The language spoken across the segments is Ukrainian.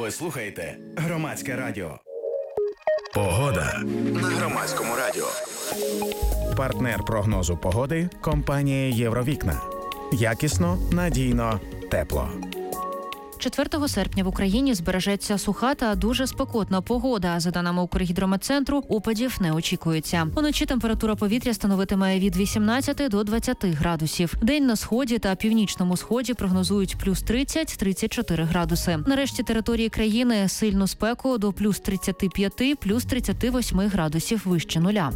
Ви слухаєте Громадське радіо. Погода на Громадському радіо. Партнер прогнозу погоди – компанія «Євровікна». Якісно, надійно, тепло. 4 серпня в Україні збережеться суха та дуже спекотна погода. За даними Укргідрометцентру, опадів не очікується. Уночі температура повітря становитиме від 18 до 20 градусів. День на сході та північному сході прогнозують плюс 30-34 градуси. На решті території країни сильну спеку до плюс 35, плюс 38 градусів вище нуля.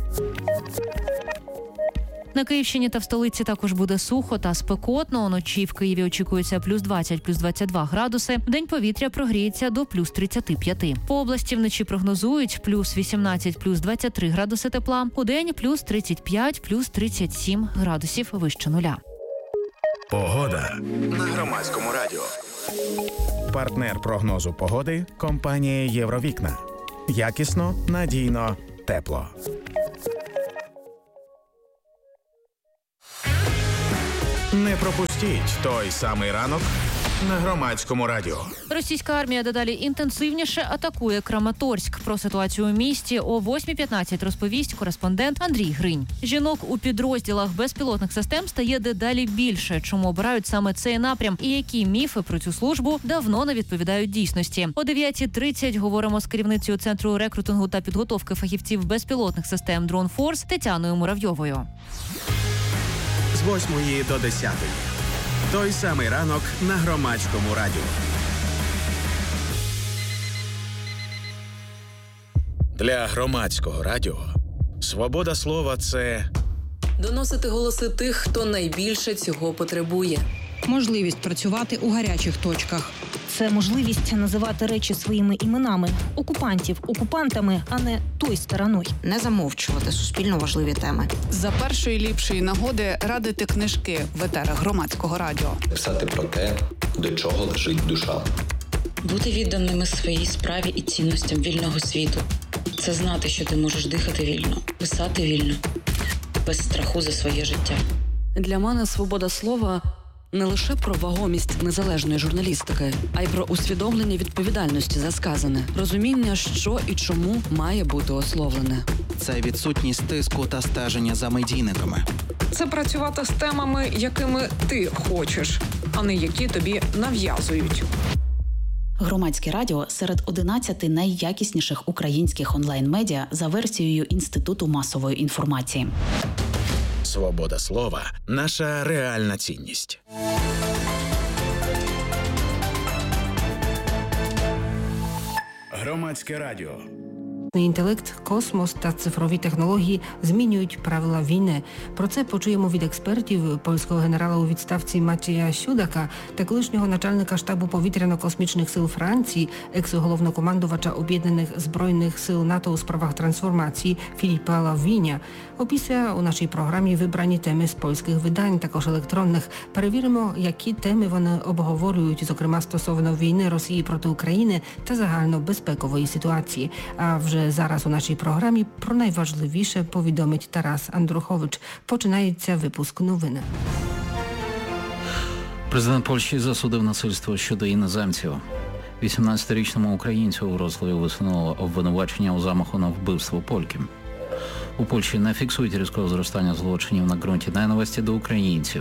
На Київщині та в столиці також буде сухо та спекотно. Уночі в Києві очікується плюс 20, плюс 22 градуси. Вдень повітря прогріється до плюс 35. По області вночі прогнозують плюс 18, плюс 23 градуси тепла. Удень плюс 35, плюс 37 градусів вище нуля. Погода на Громадському радіо. Партнер прогнозу погоди – компанія «Євровікна». Якісно, надійно, тепло. Не пропустіть той самий ранок на Громадському радіо. Російська армія дедалі інтенсивніше атакує Краматорськ. Про ситуацію у місті о 8:15 розповість кореспондент Андрій Гринь. Жінок у підрозділах безпілотних систем стає дедалі більше. Чому обирають саме цей напрям і які міфи про цю службу давно не відповідають дійсності. О 9:30 говоримо з керівницею Центру рекрутингу та підготовки фахівців безпілотних систем Drone Force Тетяною Муравйовою. З 8 до 10. Той самий ранок на Громадському радіо. Для Громадського радіо свобода слова – це доносити голоси тих, хто найбільше цього потребує. Можливість працювати у гарячих точках. Це можливість називати речі своїми іменами. Окупантів окупантами, а не той стороною. Не замовчувати суспільно важливі теми. За першої ліпшої нагоди радити книжки в етерах Громадського радіо. Писати про те, до чого лежить душа. Бути відданими своїй справі і цінностям вільного світу. Це знати, що ти можеш дихати вільно, писати вільно, без страху за своє життя. Для мене свобода слова – не лише про вагомість незалежної журналістики, а й про усвідомлення відповідальності за сказане, розуміння, що і чому має бути ословлене. Це відсутність тиску та стеження за медійниками. Це працювати з темами, якими ти хочеш, а не які тобі нав'язують. Громадське радіо серед 11 найякісніших українських онлайн-медіа за версією Інституту масової інформації. свобода слова – наша реальна цінність. Громадське радіо. Інтелект, космос та цифрові технології змінюють правила війни. Про це почуємо від експертів, польського генерала у відставці Матія Сюдака та колишнього начальника штабу повітряно-космічних сил Франції, екс-головнокомандувача Об'єднаних Збройних сил НАТО у справах трансформації Філіпа Лавіня. Опісля у нашій програмі вибрані теми з польських видань, також електронних. Перевіримо, які теми вони обговорюють, зокрема стосовно війни Росії проти України та загальнобезпекової ситуації. А вже зараз у нашій програмі про найважливіше повідомить Тарас Андрухович. Починається випуск новин. Президент Польщі засудив насильство щодо іноземців. 18-річному українцю у Вроцлаві висунуло обвинувачення у замаху на вбивство польки. У Польщі не фіксують різкого зростання злочинів на ґрунті ненависті до українців.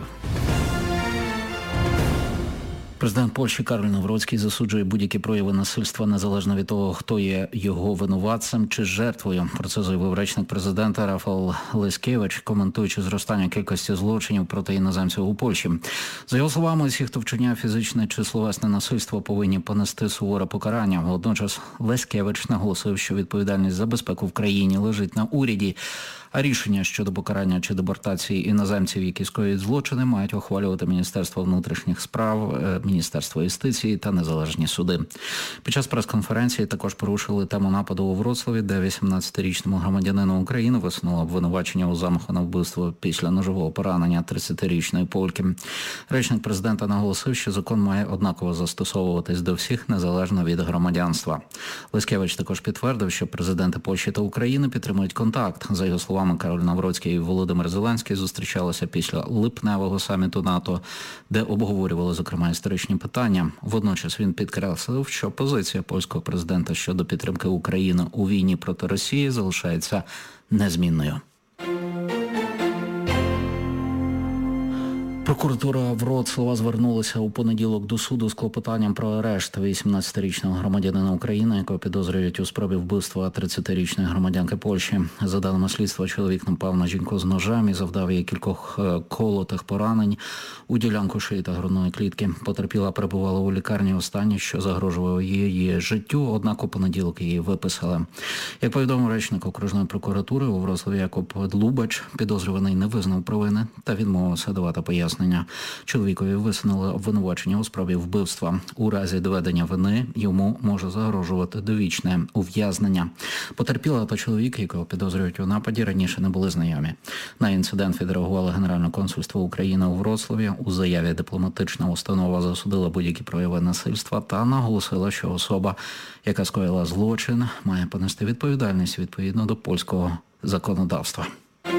Президент Польщі Кароль Навроцький засуджує будь-які прояви насильства незалежно від того, хто є його винуватцем чи жертвою. Про це заявив речник президента Рафал Лескевич, коментуючи зростання кількості злочинів проти іноземців у Польщі. За його словами, усі, хто вчиняє фізичне чи словесне насильство, повинні понести суворе покарання. Водночас Лескевич наголосив, що відповідальність за безпеку в країні лежить на уряді, а рішення щодо покарання чи депортації іноземців, які скоюють злочини, мають ухвалювати Міністерство внутрішніх справ, Міністерство юстиції та незалежні суди. Під час прес-конференції також порушили тему нападу у Вроцлаві, де 18-річному громадянину України висунуло обвинувачення у замаху на вбивство після ножового поранення 30-річної польки. Речник президента наголосив, що закон має однаково застосовуватись до всіх, незалежно від громадянства. Лескевич також підтвердив, що президенти Польщі та України підтримують контакт. За його словами, Кароль Навроцький і Володимир Зеленський зустрічалися після липневого саміту НАТО, де обговорювали, зокрема, історичні політичні питання. Водночас він підкреслив, що позиція польського президента щодо підтримки України у війні проти Росії залишається незмінною. Прокуратура Вроцлава звернулася у понеділок до суду з клопотанням про арешт 18-річного громадянина України, якого підозрюють у спробі вбивства 30-річної громадянки Польщі. За даними слідства, чоловік напав на жінку з ножем і завдав їй кількох колотих поранень у ділянку шиї та грудної клітки. Потерпіла перебувала у лікарні останнє, що загрожувало її життю, однак у понеділок її виписали. Як повідомив речник окружної прокуратури у Вроцлаві Якуб Длубач, підозрюваний не визнав провини та відмовився давати пояснення. Чоловікові висунули обвинувачення у спробі вбивства. У разі доведення вини йому може загрожувати довічне ув'язнення. Потерпіла та чоловік, якого підозрюють у нападі, раніше не були знайомі. На інцидент відреагувало Генеральне консульство України у Вроцлаві. У заяві дипломатична установа засудила будь-які прояви насильства та наголосила, що особа, яка скоїла злочин, має понести відповідальність відповідно до польського законодавства.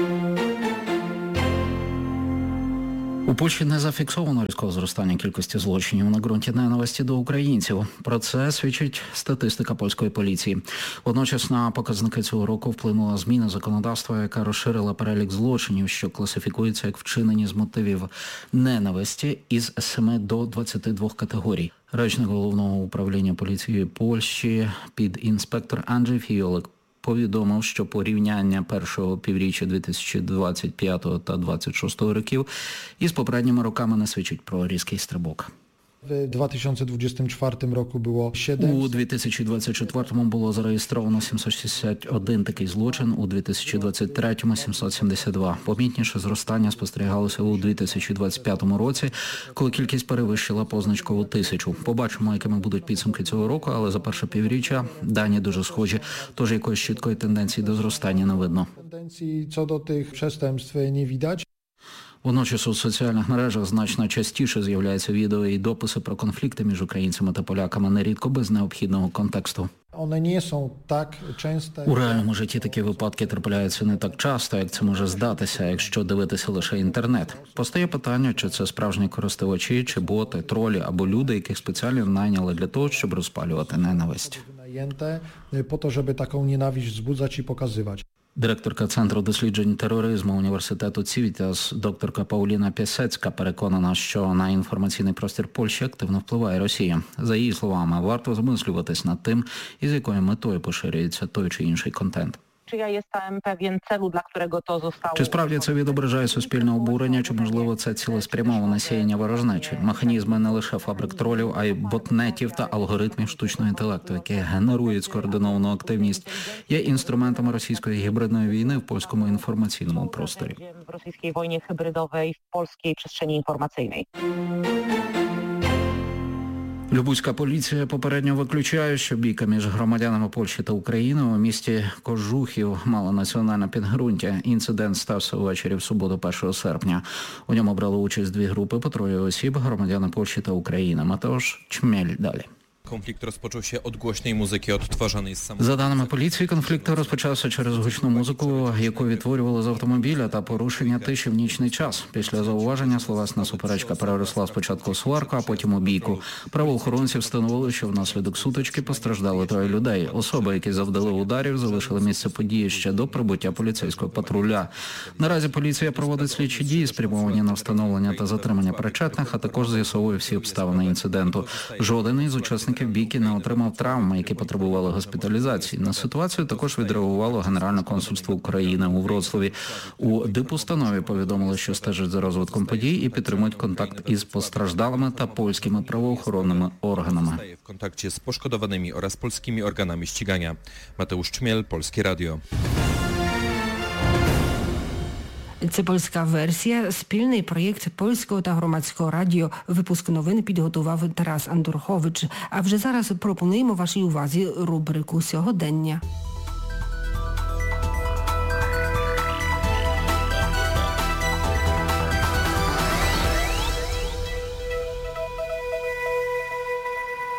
У Польщі не зафіксовано різкого зростання кількості злочинів на ґрунті ненависті до українців. Про це свідчить статистика польської поліції. Водночас на показники цього року вплинула зміна законодавства, яка розширила перелік злочинів, що класифікуються як вчинені з мотивів ненависті із 7 до 22 категорій. Речник головного управління поліції Польщі підінспектор Анджей Фіолик повідомив, що порівняння першого півріччя 2025 та 2026 років із попередніми роками не свідчить про різкий стрибок. В 2024 року було 7. У 2024-му було зареєстровано 761 такий злочин, у 2023-му – 772. Помітніше зростання спостерігалося у 2025 році, коли кількість перевищила позначкову 1000. Побачимо, якими будуть підсумки цього року, але за перше півріччя дані дуже схожі, тож якоїсь чіткої тенденції до зростання не видно. Тенденції щодо тих przestępstw не widać. Водночас у соціальних мережах значно частіше з'являються відео і дописи про конфлікти між українцями та поляками, нерідко без необхідного контексту. Вони не są так часто. У реальному житті такі випадки трапляються не так часто, як це може здатися, якщо дивитися лише інтернет. Постає питання, чи це справжні користувачі, чи боти, тролі або люди, яких спеціально найняли для того, щоб розпалювати ненависть. По то, щоб таку ненависть збуdzać і показувати. Директорка Центру досліджень тероризму університету Цівітас, докторка Пауліна Пєсецька, переконана, що на інформаційний простір Польщі активно впливає Росія. За її словами, варто замислюватись над тим, із якою метою поширюється той чи інший контент. Чи справді це відображає суспільне обурення, чи, можливо, це цілеспрямоване сіяння ворожнечі? Механізми не лише фабрик тролів, а й ботнетів та алгоритмів штучного інтелекту, які генерують скоординовану активність, є інструментами російської гібридної війни в польському інформаційному просторі. В російській війні гібридовій в польській przestrzeni інформаційній. Любузька поліція попередньо виключає, що бійка між громадянами Польщі та України у місті Кожухів мала національне підґрунтя. Інцидент стався ввечері в суботу 1 серпня. У ньому брали участь 2 групи по 3 осіб, громадяни Польщі та України. Матеуш Чмель далі. Konflikt rozpoczął się od głośnej muzyki odtwarzanej z samochodu. За даними поліції, конфлікт розпочався через гучну музику, яку відтворювали з автомобіля, та порушення тиші в нічний час. Після зауваження словесна суперечка переросла спочатку в сварку, а потім у бійку. Правоохоронці встановили, що внаслідок сутички постраждали 3 людей. Особи, які завдали ударів, залишили місце події ще до прибуття поліцейського патруля. Наразі поліція проводить слідчі дії, спрямовані на встановлення та затримання причетних, а також з'ясовує всі обставини інциденту. Жоден із учасників бійки не отримав травми, які потребували госпіталізації. На ситуацію також відреагувало Генеральне консульство України у Вроцлаві. У дипустанові повідомили, що стежать за розвитком подій і підтримують контакт із постраждалими та польськими правоохоронними органами. W kontakcie z poszkodowanymi oraz polskimi organami ścigania. Mateusz Czmiel, Polskie Radio. Це польська версія. Спільний проєкт Польського та Громадського радіо. Випуск новин підготував Тарас Андурхович. А вже зараз пропонуємо вашій увазі рубрику «Сьогодення».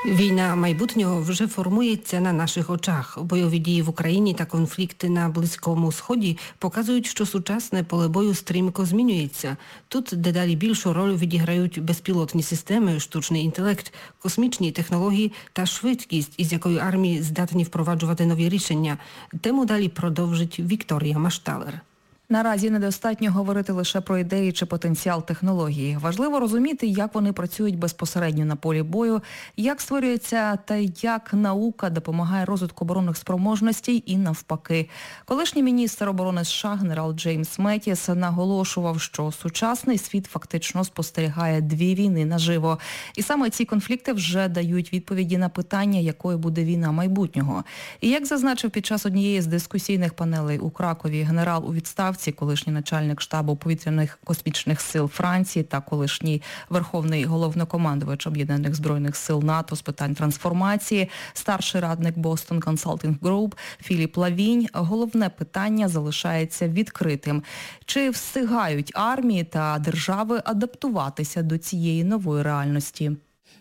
Війна майбутнього вже формується на наших очах. Бойові дії в Україні та конфлікти на Близькому Сході показують, що сучасне поле бою стрімко змінюється. Тут дедалі більшу роль відіграють безпілотні системи, штучний інтелект, космічні технології та швидкість, із якою армії здатні впроваджувати нові рішення. Тему далі продовжить Вікторія Машталер. Наразі недостатньо говорити лише про ідеї чи потенціал технології. Важливо розуміти, як вони працюють безпосередньо на полі бою, як створюється та як наука допомагає розвитку оборонних спроможностей і навпаки. Колишній міністр оборони США генерал Джеймс Меттіс наголошував, що сучасний світ фактично спостерігає дві війни наживо. І саме ці конфлікти вже дають відповіді на питання, якою буде війна майбутнього. І як зазначив під час однієї з дискусійних панелей у Кракові генерал у відставці, колишній начальник штабу повітряних космічних сил Франції та колишній верховний головнокомандувач Об'єднаних Збройних сил НАТО з питань трансформації, старший радник Boston Consulting Group Філіп Лавінь, головне питання залишається відкритим. Чи встигають армії та держави адаптуватися до цієї нової реальності?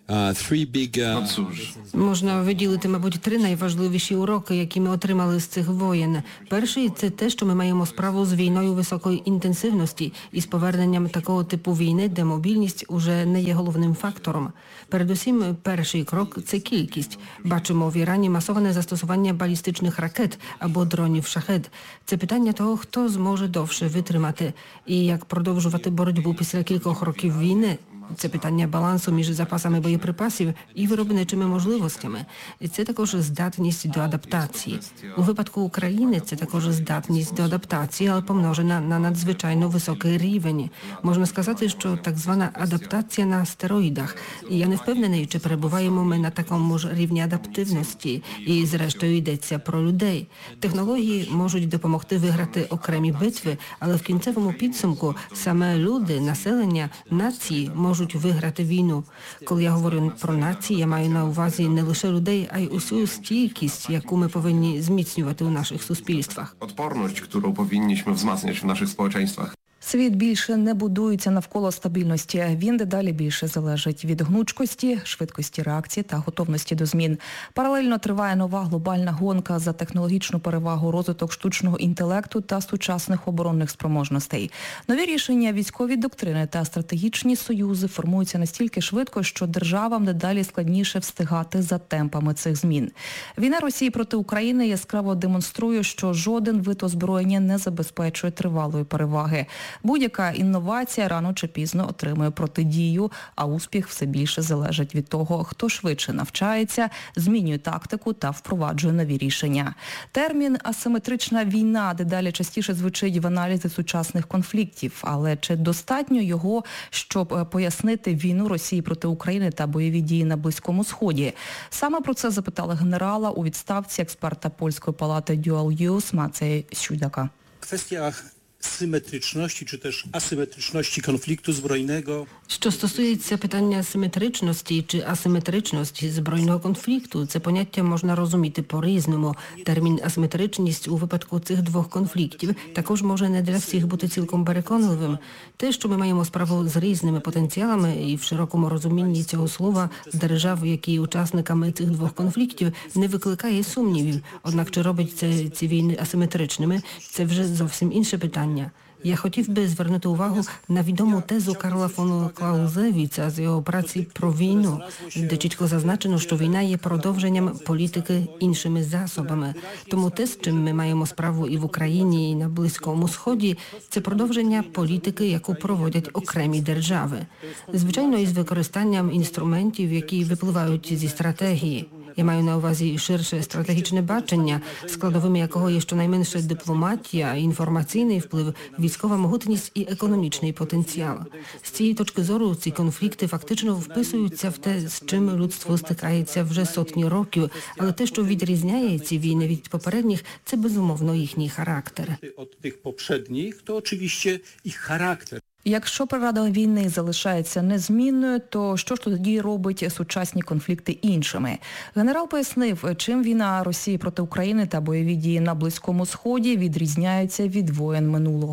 Можна виділити, мабуть, три найважливіші уроки, які ми отримали з цих воєн. Перший – це те, що ми маємо справу з війною високої інтенсивності і з поверненням такого типу війни, де мобільність уже не є головним фактором. Передусім, перший крок – це кількість. Бачимо в Ірані масоване застосування балістичних ракет або дронів «Шахед». Це питання того, хто зможе довше витримати і як продовжувати боротьбу після кількох років війни. Це питання балансу між запасами боєприпасів і виробничими можливостями. Це також здатність до адаптації. У випадку України це також здатність до адаптації, але помножена на надзвичайно високий рівень. Можна сказати, що так звана адаптація на стероїдах. І я не впевнений, чи перебуваємо ми на такому ж рівні адаптивності. І зрештою йдеться про людей. Технології можуть допомогти виграти окремі битви, але в кінцевому підсумку саме люди, населення, нації можуть виграти війну. Коли я говорю про нації, я маю на увазі не лише людей, а й усю стійкість, яку ми повинні зміцнювати у наших суспільствах. Odporność, którą powinniśmy wzmacniać w naszych społeczeństwach. Світ більше не будується навколо стабільності. Він дедалі більше залежить від гнучкості, швидкості реакції та готовності до змін. Паралельно триває нова глобальна гонка за технологічну перевагу, розвиток штучного інтелекту та сучасних оборонних спроможностей. Нові рішення, військові доктрини та стратегічні союзи формуються настільки швидко, що державам дедалі складніше встигати за темпами цих змін. Війна Росії проти України яскраво демонструє, що жоден вид озброєння не забезпечує тривалої переваги. Будь-яка інновація рано чи пізно отримує протидію, а успіх все більше залежить від того, хто швидше навчається, змінює тактику та впроваджує нові рішення. Термін «асиметрична війна» дедалі частіше звучить в аналізі сучасних конфліктів, але чи достатньо його, щоб пояснити війну Росії проти України та бойові дії на Близькому Сході? Саме про це запитали генерала у відставці експерта Польської палати Dual Use Macieja Siudaka. Kwestia symetryczności czy też asymetryczności konfliktu zbrojnego. Що стосується питання симетричності чи асиметричності збройного конфлікту, це поняття можна розуміти по-різному. Термін асиметричність у випадку цих двох конфліктів також може не для всіх бути цілком переконливим. Те, що ми маємо справу з різними потенціалами і в широкому розумінні цього слова держав, які є учасниками цих двох конфліктів, не викликає сумнівів. Однак чи робить це ці війни асиметричними, це вже зовсім інше питання. Я хотів би звернути увагу на відому тезу Карла фон Клаузевіца з його праці про війну, де чітко зазначено, що війна є продовженням політики іншими засобами. Тому те, з чим ми маємо справу і в Україні, і на Близькому Сході, це продовження політики, яку проводять окремі держави. Звичайно, із використанням інструментів, які випливають зі стратегії. Я маю на увазі ширше стратегічне бачення, складовими якого є щонайменше дипломатія, інформаційний вплив, військова могутність і економічний потенціал. З цієї точки зору ці конфлікти фактично вписуються в те, з чим людство стикається вже сотні років, але те, що відрізняє ці війни від попередніх, це безумовно їхній характер. Od tych poprzednich to oczywiście ich charakter. Якщо природа війни залишається незмінною, то що ж тоді робить сучасні конфлікти іншими? Генерал пояснив, чим війна Росії проти України та бойові дії на Близькому Сході відрізняються від воєн минулого.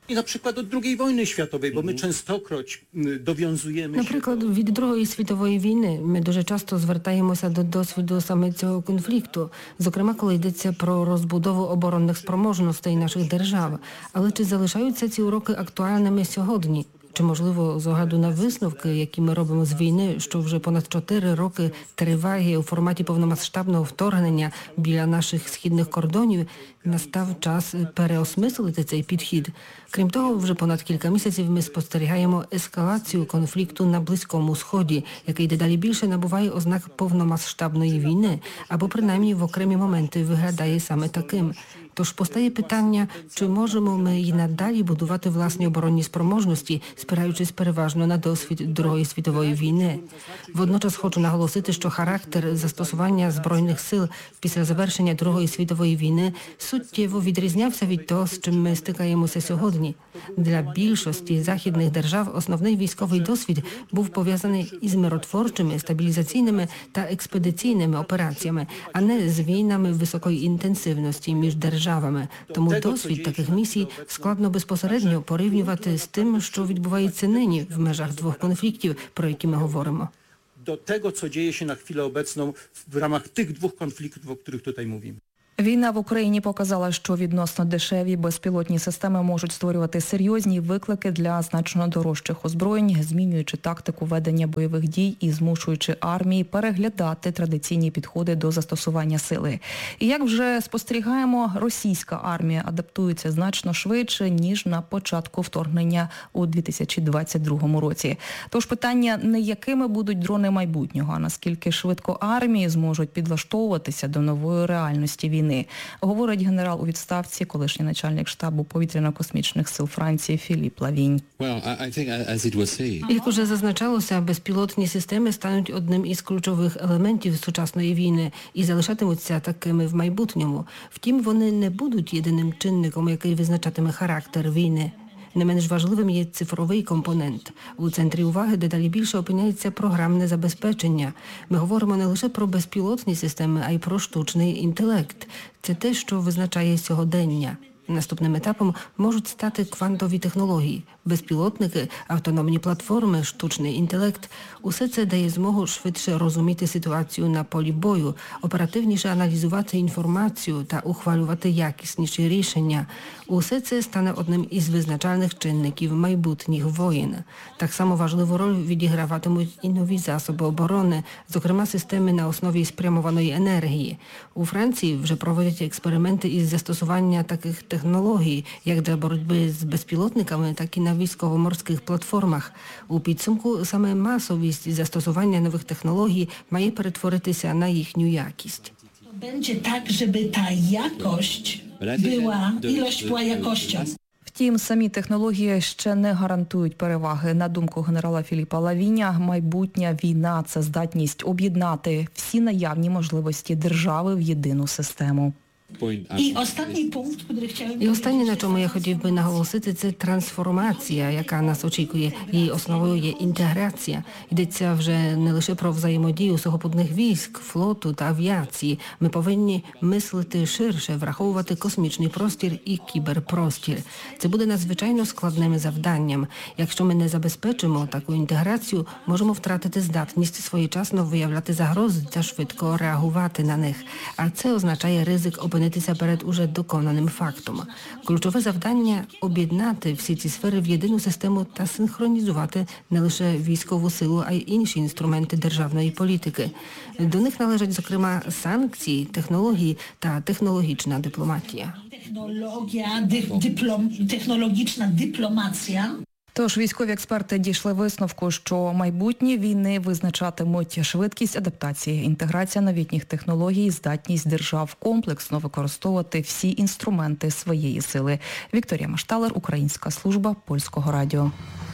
I na przykład od II wojny światowej, bo my częstokroć dowiązujemy Наприклад, від Другої світової війни ми дуже часто звертаємося до досвіду саме цього конфлікту, зокрема, коли йдеться про розбудову оборонних спроможностей наших держав. Але чи залишаються ці уроки актуальними сьогодні? Чи, можливо, з огляду на висновки, які ми робимо з війни, що вже понад 4 роки триває у форматі повномасштабного вторгнення біля наших східних кордонів, настав час переосмислити цей підхід? Крім того, вже понад кілька місяців ми спостерігаємо ескалацію конфлікту на Близькому Сході, який дедалі більше набуває ознак повномасштабної війни, або принаймні в окремі моменти виглядає саме таким. Тож постає питання, чи можемо ми і надалі будувати власні оборонні спроможності, спираючись переважно на досвід Другої світової війни. Водночас хочу наголосити, що характер застосування Збройних сил після завершення Другої світової війни суттєво відрізнявся від того, з чим ми стикаємося сьогодні. Для більшості західних держав основний військовий досвід був пов'язаний із миротворчими, стабілізаційними та експедиційними операціями, а не з війнами високої інтенсивності між державами. Тому досвід таких місій складно безпосередньо порівнювати з тим, що відбувається нині в межах двох конфліктів, про які ми говоримо. Do tego, co dzieje się na chwilę obecną w ramach tych dwóch konfliktów, o których tutaj mówimy. Війна в Україні показала, що відносно дешеві безпілотні системи можуть створювати серйозні виклики для значно дорожчих озброєнь, змінюючи тактику ведення бойових дій і змушуючи армії переглядати традиційні підходи до застосування сили. І як вже спостерігаємо, російська армія адаптується значно швидше, ніж на початку вторгнення у 2022 році. Тож питання не якими будуть дрони майбутнього, а наскільки швидко армії зможуть підлаштовуватися до нової реальності війни. Говорить генерал у відставці, колишній начальник штабу повітряно-космічних сил Франції Філіп Лавінь. Як уже зазначалося, безпілотні системи стануть одним із ключових елементів сучасної війни і залишатимуться такими в майбутньому. Втім, вони не будуть єдиним чинником, який визначатиме характер війни. Не менш важливим є цифровий компонент. У центрі уваги дедалі більше опиняється програмне забезпечення. Ми говоримо не лише про безпілотні системи, а й про штучний інтелект. Це те, що визначає сьогодення. Наступним етапом можуть стати квантові технології, безпілотники, автономні платформи, штучний інтелект. Усе це дає змогу швидше розуміти ситуацію на полі бою, оперативніше аналізувати інформацію та ухвалювати якісніші рішення. Усе це стане одним із визначальних чинників майбутніх воєн. Так само важливу роль відіграватимуть і нові засоби оборони, зокрема системи на основі спрямованої енергії. У Франції вже проводять експерименти із застосування таких технологій, як для боротьби з безпілотниками, так і на військово-морських платформах. У підсумку саме масовість застосування нових технологій має перетворитися на їхню якість. Będzie tak, żeby ta jakość była, ilość była jakością. Втім, самі технології ще не гарантують переваги. На думку генерала Філіпа Лавіня, майбутня війна – це здатність об'єднати всі наявні можливості держави в єдину систему. І останній пункт, який chciałem... І останнє, на чому я хотів би наголосити, це трансформація, яка нас очікує. Її основою є інтеграція. Йдеться вже не лише про взаємодію сухопутних військ, флоту та авіації. Ми повинні мислити ширше, враховувати космічний простір і кіберпростір. Це буде надзвичайно складним завданням. Якщо ми не забезпечимо таку інтеграцію, можемо втратити здатність своєчасно виявляти загрози та швидко реагувати на них. А це означає ризик опинитися перед уже доконаним фактом. Ключове завдання – об'єднати всі ці сфери в єдину систему та синхронізувати не лише військову силу, а й інші інструменти державної політики. До них належать, зокрема, санкції, технології та технологічна дипломатія. Технологічна дипломація. Тож військові експерти дійшли висновку, що майбутні війни визначатимуть швидкість адаптації, інтеграція новітніх технологій, здатність держав комплексно використовувати всі інструменти своєї сили. Вікторія Машталер, Українська служба Польського радіо.